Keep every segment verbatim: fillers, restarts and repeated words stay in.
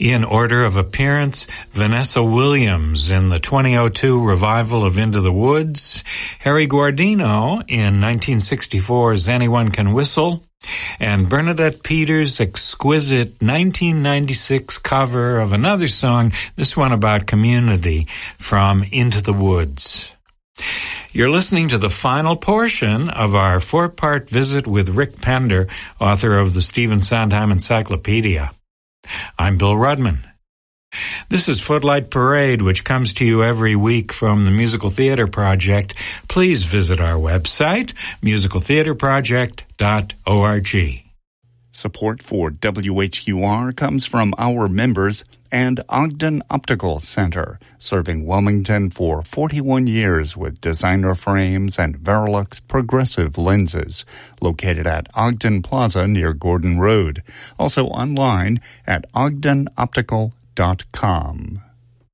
In order of appearance, Vanessa Williams in the twenty oh two revival of Into the Woods, Harry Guardino in nineteen sixty-four's Anyone Can Whistle, and Bernadette Peters' exquisite nineteen ninety-six cover of another song, this one about community, from Into the Woods. You're listening to the final portion of our four-part visit with Rick Pender, author of the Stephen Sondheim Encyclopedia. I'm Bill Rudman. This is Footlight Parade, which comes to you every week from the Musical Theater Project. Please visit our website, musical theater project dot org. Support for W H U R comes from our members and Ogden Optical Center, serving Wilmington for forty-one years with designer frames and Verilux progressive lenses, located at Ogden Plaza near Gordon Road. Also online at ogden optical dot com.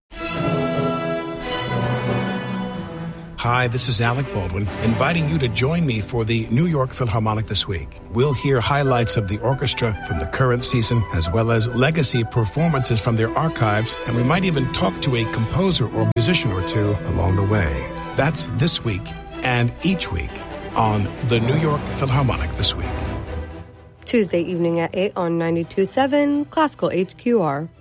Hi, this is Alec Baldwin, inviting you to join me for the New York Philharmonic this week. We'll hear highlights of the orchestra from the current season, as well as legacy performances from their archives, and we might even talk to a composer or musician or two along the way. That's this week and each week on the New York Philharmonic this week. Tuesday evening at eight on ninety-two point seven Classical H Q R.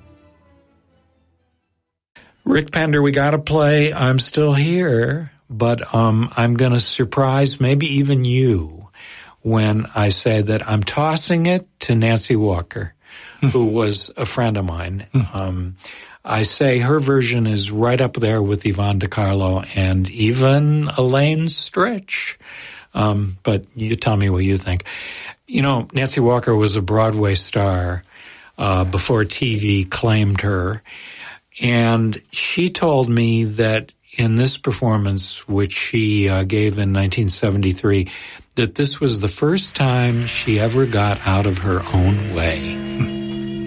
Rick Pender, we gotta play I'm Still Here. But um, I'm going to surprise maybe even you when I say that I'm tossing it to Nancy Walker, who was a friend of mine. Um, I say her version is right up there with Yvonne DiCarlo and even Elaine Stritch. Um, but you tell me what you think. You know, Nancy Walker was a Broadway star uh, before T V claimed her. And she told me that in this performance, which she uh, gave in nineteen seventy-three, that this was the first time she ever got out of her own way.